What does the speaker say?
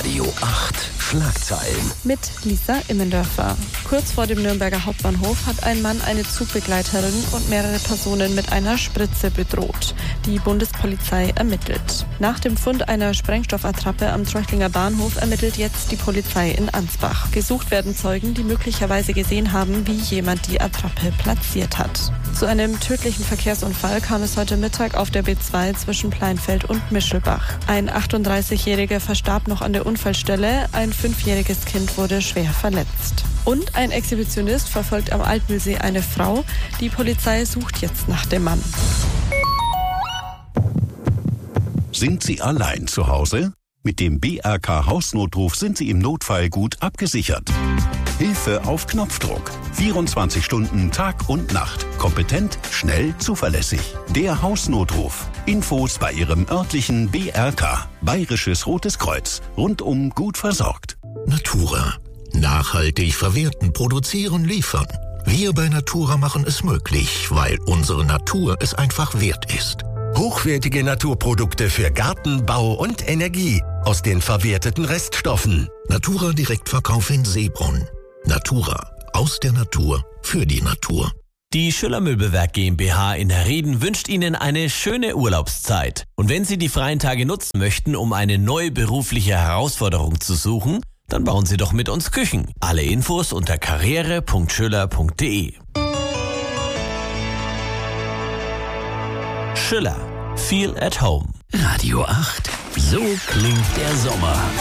Radio 8 Schlagzeilen. Mit Lisa Immendörfer. Kurz vor dem Nürnberger Hauptbahnhof hat ein Mann eine Zugbegleiterin und mehrere Personen mit einer Spritze bedroht. Die Bundespolizei ermittelt. Nach dem Fund einer Sprengstoffattrappe am Treuchtlinger Bahnhof ermittelt jetzt die Polizei in Ansbach. Gesucht werden Zeugen, die möglicherweise gesehen haben, wie jemand die Attrappe platziert hat. Zu einem tödlichen Verkehrsunfall kam es heute Mittag auf der B2 zwischen Pleinfeld und Mischelbach. Ein 38-Jähriger verstarb noch an der Unfallstelle, ein 5-jähriges Kind wurde schwer verletzt. Und ein Exhibitionist verfolgt am Altmühlsee eine Frau. Die Polizei sucht jetzt nach dem Mann. Sind Sie allein zu Hause? Mit dem BRK Hausnotruf sind Sie im Notfall gut abgesichert. Hilfe auf Knopfdruck. 24 Stunden Tag und Nacht. Kompetent, schnell, zuverlässig. Der Hausnotruf. Infos bei Ihrem örtlichen BRK. Bayerisches Rotes Kreuz. Rundum gut versorgt. Natura. Nachhaltig verwerten, produzieren, liefern. Wir bei Natura machen es möglich, weil unsere Natur es einfach wert ist. Hochwertige Naturprodukte für Garten, Bau und Energie aus den verwerteten Reststoffen. Natura Direktverkauf in Seebrunn. Natura. Aus der Natur. Für die Natur. Die Schüller Möbelwerk GmbH in Herrieden wünscht Ihnen eine schöne Urlaubszeit. Und wenn Sie die freien Tage nutzen möchten, um eine neue berufliche Herausforderung zu suchen, dann bauen Sie doch mit uns Küchen. Alle Infos unter karriere.schüller.de. Schüller. Feel at home. Radio 8. So klingt der Sommer.